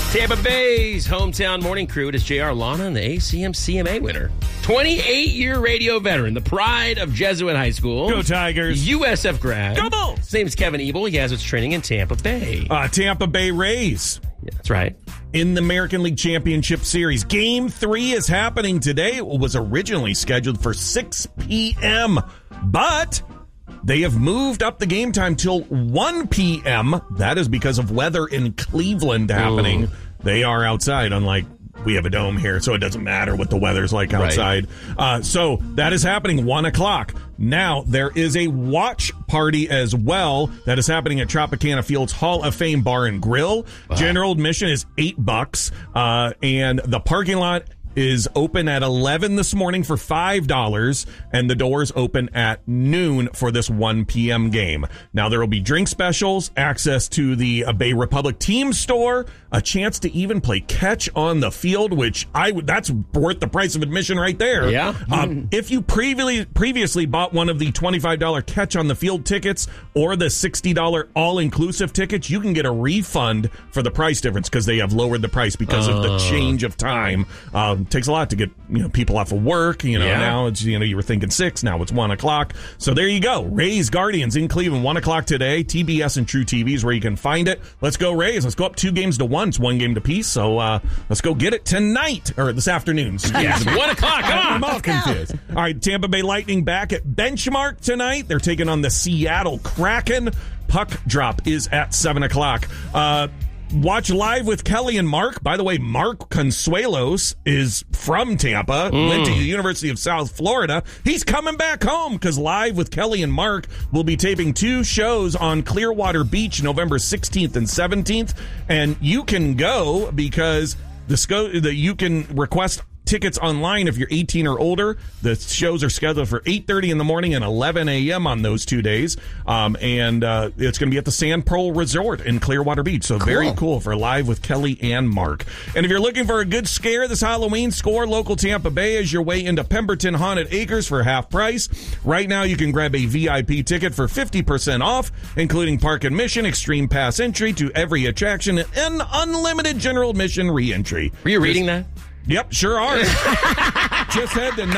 Tampa Bay's hometown morning crew. It is J.R. Lana and the ACM CMA winner. 28-year radio veteran, the pride of Jesuit High School. Go Tigers. USF grad. Go Bulls. His name is Kevin Ebel. He has his training in Tampa Bay. Tampa Bay Rays. Yeah, that's right. In the American League Championship Series. Game 3 is happening today. It was originally scheduled for 6 p.m., but they have moved up the game time till 1 p.m. That is because of weather in Cleveland happening. Ooh. They are outside, unlike we have a dome here, so it doesn't matter what the weather's like outside. Right. So that is happening 1 o'clock. Now, there is a watch party as well that is happening at Tropicana Fields Hall of Fame Bar and Grill. Wow. General admission is $8, and the parking lot is open at 11 this morning for $5, and the doors open at noon for this 1 p.m. game. Now, there will be drink specials, access to the Bay Republic team store, a chance to even play catch on the field, which that's worth the price of admission right there. Yeah. If you previously bought one of the $25 catch on the field tickets or the $60 all-inclusive tickets, you can get a refund for the price difference because they have lowered the price because of the change of time. Takes a lot to get people off of work. Now it's you were thinking 6, now it's 1 o'clock. So there you go. Rays Guardians in Cleveland, 1 o'clock today. TBS and True TV is where you can find it. Let's go Rays. Let's go up 2 games to 1. It's 1 game to piece. So let's go get it tonight or this afternoon. Yes, 1 o'clock. I'm all confused. All right, Tampa Bay Lightning back at Benchmark tonight. They're taking on the Seattle Kraken. Puck drop is at 7 o'clock. Watch Live with Kelly and Mark. By the way, Mark Consuelos is from Tampa, went to the University of South Florida. He's coming back home because Live with Kelly and Mark will be taping 2 shows on Clearwater Beach November 16th and 17th. And you can go because you can request tickets online if you're 18 or older. The shows are scheduled for 8:30 in the morning and 11 a.m. on those 2 days. And it's going to be at the Sand Pearl Resort in Clearwater Beach. So cool. Very cool for Live with Kelly and Mark. And if you're looking for a good scare this Halloween, score local Tampa Bay as your way into Pemberton Haunted Acres for half price. Right now, you can grab a VIP ticket for 50% off, including park admission, extreme pass entry to every attraction, and unlimited general admission re-entry. Were you reading that? Yep, sure are. Just head to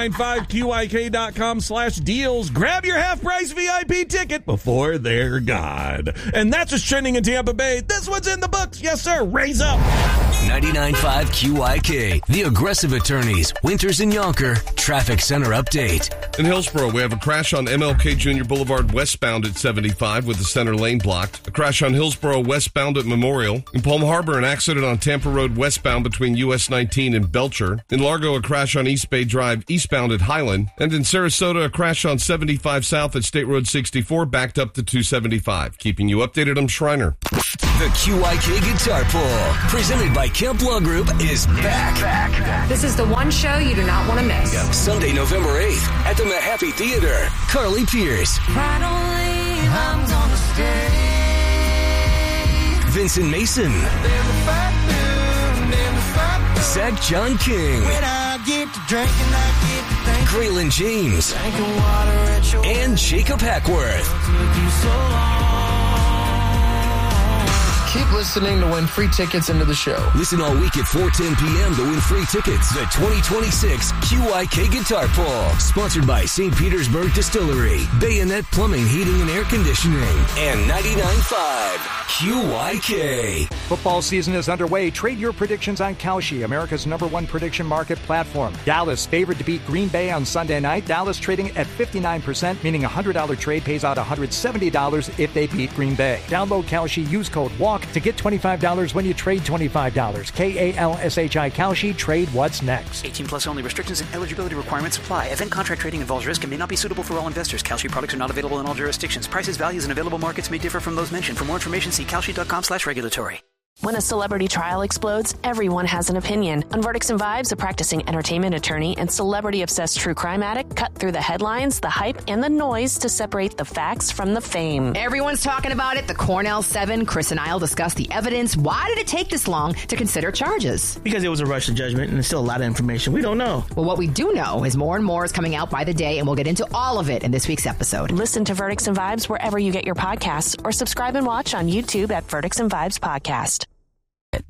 995QIK.com/deals. Grab your half-price VIP ticket before they're gone. And that's what's trending in Tampa Bay. This one's in the books. Yes, sir. Raise up. 99.5 QIK. The Aggressive Attorneys. Winters and Yonker. Traffic Center update. In Hillsborough, we have a crash on MLK Jr. Boulevard westbound at 75 with the center lane blocked. A crash on Hillsborough westbound at Memorial. In Palm Harbor, an accident on Tampa Road westbound between US 19 and Belcher. In Largo, a crash on East Bay Drive eastbound at Highland. And in Sarasota, a crash on 75 south at State Road 64 backed up to 275. Keeping you updated, I'm Schreiner. The QIK Guitar Pull, presented by Kemp Law Group, is back. This is the one show you do not want to miss. Sunday, November 8th at the Mahaffey Theater. Carly Pierce. Vincent Mason. Zach John King. Graylin James. And Jacob Hackworth. Keep listening to win free tickets into the show. Listen all week at 4:10 p.m. to win free tickets. The 2026 QIK Guitar Pull. Sponsored by St. Petersburg Distillery, Bayonet Plumbing, Heating, and Air Conditioning, and 99.5 QIK. Football season is underway. Trade your predictions on Kalshi, America's #1 prediction market platform. Dallas favored to beat Green Bay on Sunday night. Dallas trading at 59%, meaning a $100 trade pays out $170 if they beat Green Bay. Download Kalshi, use code WALK to get $25 when you trade $25. KALSHI Kalshi, trade what's next. 18 plus only. Restrictions and eligibility requirements apply. Event contract trading involves risk and may not be suitable for all investors. Kalshi products are not available in all jurisdictions. Prices, values, and available markets may differ from those mentioned. For more information, see kalshi.com/regulatory. When a celebrity trial explodes, everyone has an opinion. On Verdicts and Vibes, a practicing entertainment attorney and celebrity-obsessed true crime addict cut through the headlines, the hype, and the noise to separate the facts from the fame. Everyone's talking about it. The Cornell 7, Chris and I'll discuss the evidence. Why did it take this long to consider charges? Because it was a rush to judgment, and there's still a lot of information we don't know. Well, what we do know is more and more is coming out by the day, and we'll get into all of it in this week's episode. Listen to Verdicts and Vibes wherever you get your podcasts, or subscribe and watch on YouTube at Verdicts and Vibes Podcast.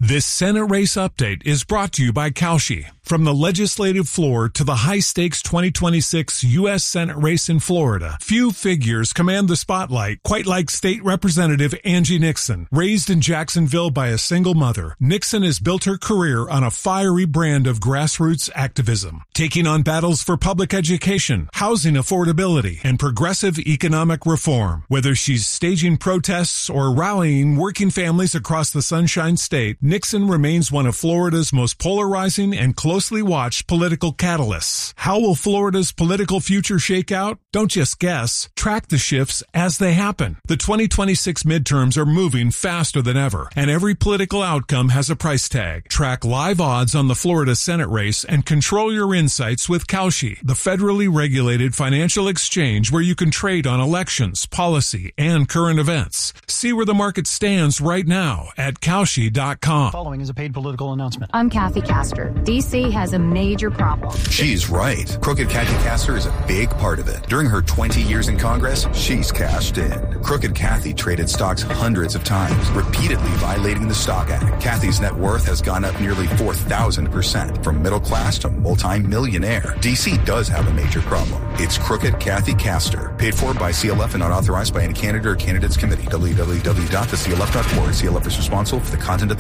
This Senate race update is brought to you by Kalshi. From the legislative floor to the high-stakes 2026 U.S. Senate race in Florida, few figures command the spotlight, quite like State Representative Angie Nixon. Raised in Jacksonville by a single mother, Nixon has built her career on a fiery brand of grassroots activism, taking on battles for public education, housing affordability, and progressive economic reform. Whether she's staging protests or rallying working families across the Sunshine State, Nixon remains one of Florida's most polarizing and closely watched political catalysts. How will Florida's political future shake out? Don't just guess. Track the shifts as they happen. The 2026 midterms are moving faster than ever, and every political outcome has a price tag. Track live odds on the Florida Senate race and control your insights with Kalshi, the federally regulated financial exchange where you can trade on elections, policy, and current events. See where the market stands right now at Kalshi.com. Following is a paid political announcement. I'm Kathy Castor. D.C. has a major problem. She's right. Crooked Kathy Castor is a big part of it. During her 20 years in Congress, she's cashed in. Crooked Kathy traded stocks hundreds of times, repeatedly violating the Stock Act. Kathy's net worth has gone up nearly 4,000%, from middle class to multi-millionaire. D.C. does have a major problem. It's Crooked Kathy Castor. Paid for by CLF and not authorized by any candidate or candidates committee. www.theclf.org. CLF is responsible for the content of the